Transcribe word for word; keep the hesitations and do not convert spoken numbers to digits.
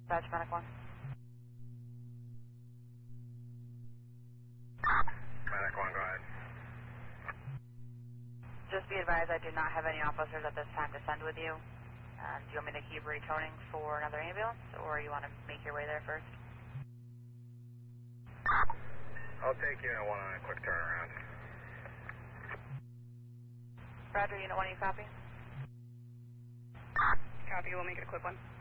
Badge Medic one. Medic one, go ahead. Just be advised I do not have any officers at this time to send with you. Um, do you want me to keep retoning for another ambulance, or you want to make your way there first? I'll take unit one on a quick turnaround. Roger, unit one, you copy? Copy, we'll make it a quick one.